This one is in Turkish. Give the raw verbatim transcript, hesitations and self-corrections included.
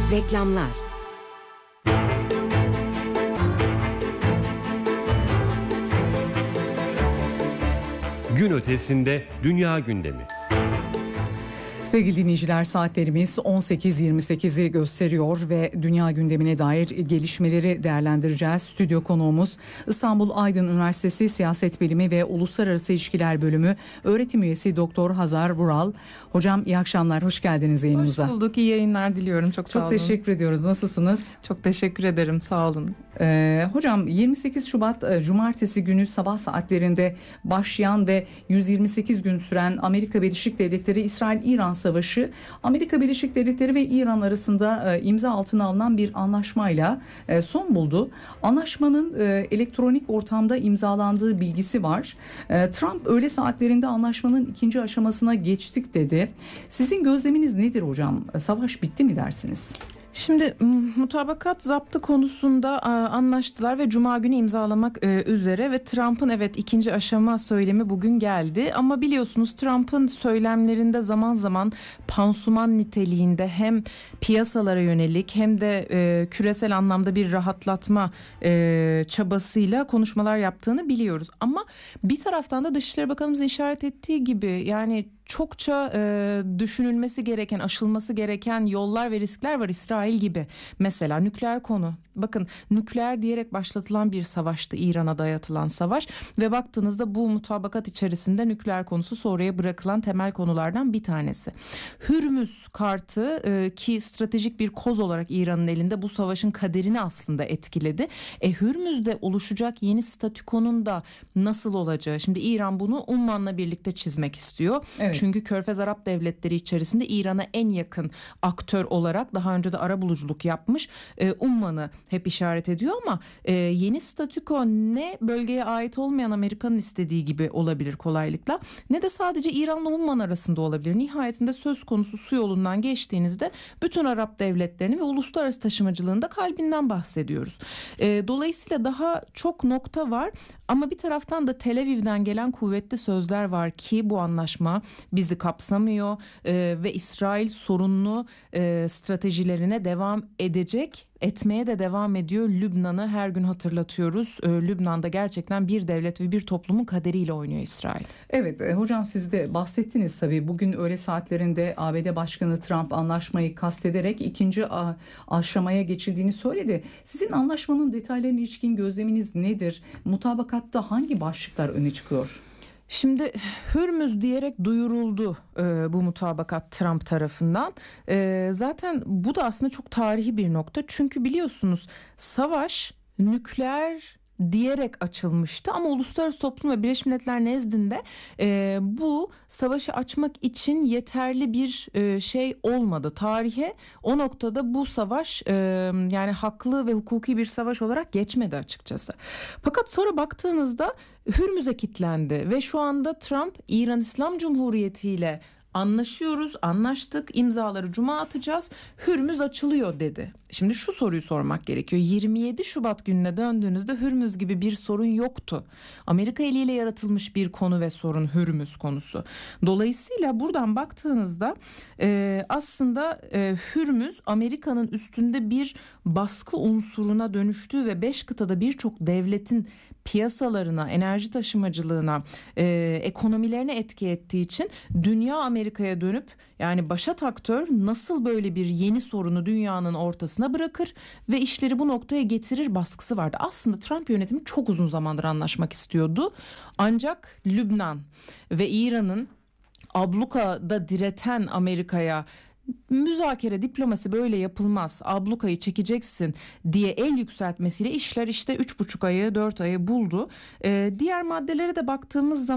Reklamlar. Gün ötesinde dünya gündemi. Sevgili dinleyiciler, saatlerimiz on sekiz yirmi sekizi gösteriyor ve dünya gündemine dair gelişmeleri değerlendireceğiz. Stüdyo konuğumuz İstanbul Aydın Üniversitesi Siyaset Bilimi ve Uluslararası İlişkiler Bölümü öğretim üyesi Doktor Hazar Vural. Hocam iyi akşamlar, hoş geldiniz yayınımıza. Hoş bulduk, iyi yayınlar diliyorum. Çok sağ Çok olun. teşekkür ediyoruz. Nasılsınız? Çok teşekkür ederim, sağ olun. Ee, hocam yirmi sekiz Şubat e, Cumartesi günü sabah saatlerinde başlayan ve yüz yirmi sekiz gün süren Amerika Birleşik Devletleri İsrail-İran Savaşı, Amerika Birleşik Devletleri ve İran arasında e, imza altına alınan bir anlaşmayla e, son buldu. Anlaşmanın e, elektronik ortamda imzalandığı bilgisi var. E, Trump öğle saatlerinde anlaşmanın ikinci aşamasına geçtik dedi. Sizin gözleminiz nedir hocam? Savaş bitti mi dersiniz? Şimdi mutabakat zaptı konusunda anlaştılar ve Cuma günü imzalamak üzere ve Trump'ın evet ikinci aşama söylemi bugün geldi. Ama biliyorsunuz Trump'ın söylemlerinde zaman zaman pansuman niteliğinde hem piyasalara yönelik hem de küresel anlamda bir rahatlatma çabasıyla konuşmalar yaptığını biliyoruz. Ama bir taraftan da Dışişleri Bakanımızın işaret ettiği gibi yani çokça e, düşünülmesi gereken, aşılması gereken yollar ve riskler var İsrail gibi. Mesela nükleer konu. Bakın nükleer diyerek başlatılan bir savaştı, İran'a dayatılan savaş ve baktığınızda bu mutabakat içerisinde nükleer konusu sonraya bırakılan temel konulardan bir tanesi. Hürmüz kartı e, ki stratejik bir koz olarak İran'ın elinde bu savaşın kaderini aslında etkiledi. E, Hürmüz'de oluşacak yeni statükonun da nasıl olacağı. Şimdi İran bunu Umman'la birlikte çizmek istiyor. Evet. Çünkü Körfez Arap Devletleri içerisinde İran'a en yakın aktör olarak daha önce de arabuluculuk yapmış e, Umman'ı hep işaret ediyor ama e, yeni statüko ne bölgeye ait olmayan Amerika'nın istediği gibi olabilir kolaylıkla ne de sadece İran'la Umman arasında olabilir. Nihayetinde söz konusu su yolundan geçtiğinizde bütün Arap devletlerini ve uluslararası taşımacılığında kalbinden bahsediyoruz. E, dolayısıyla daha çok nokta var ama bir taraftan da Tel Aviv'den gelen kuvvetli sözler var ki bu anlaşma bizi kapsamıyor e, ve İsrail sorunlu e, stratejilerine devam edecek. Etmeye de devam ediyor. Lübnan'ı her gün hatırlatıyoruz. Ee, Lübnan'da gerçekten bir devlet ve bir toplumun kaderiyle oynuyor İsrail. Evet e, hocam siz de bahsettiniz tabii. Bugün öğle saatlerinde A B D Başkanı Trump anlaşmayı kastederek ikinci a- aşamaya geçildiğini söyledi. Sizin anlaşmanın detaylarına ilişkin gözleminiz nedir? Mutabakatta hangi başlıklar öne çıkıyor? Şimdi Hürmüz diyerek duyuruldu e, bu mutabakat Trump tarafından. E, zaten bu da aslında çok tarihi bir nokta. Çünkü biliyorsunuz savaş nükleer diyerek açılmıştı ama uluslararası toplum ve Birleşmiş Milletler nezdinde e, bu savaşı açmak için yeterli bir e, şey olmadı. Tarihe o noktada bu savaş e, yani haklı ve hukuki bir savaş olarak geçmedi açıkçası. Fakat sonra baktığınızda Hürmüz'e kilitlendi ve şu anda Trump İran İslam Cumhuriyeti ile anlaşıyoruz, anlaştık, imzaları Cuma atacağız, Hürmüz açılıyor dedi. Şimdi şu soruyu sormak gerekiyor. yirmi yedi Şubat gününe döndüğünüzde Hürmüz gibi bir sorun yoktu. Amerika eliyle yaratılmış bir konu ve sorun Hürmüz konusu. Dolayısıyla buradan baktığınızda e, aslında e, Hürmüz Amerika'nın üstünde bir baskı unsuruna dönüştüğü ve beş kıtada birçok devletin piyasalarına, enerji taşımacılığına, e, ekonomilerine etki ettiği için dünya Amerika'ya dönüp yani başat aktör nasıl böyle bir yeni sorunu dünyanın ortasına bırakır ve işleri bu noktaya getirir baskısı vardı. Aslında Trump yönetimi çok uzun zamandır anlaşmak istiyordu. Ancak Lübnan ve İran'ın ablukada direten Amerika'ya müzakere, diplomasi böyle yapılmaz, ablukayı çekeceksin diye el yükseltmesiyle işler işte üç buçuk ayı dört ayı buldu. Ee, diğer maddelere de baktığımız zaman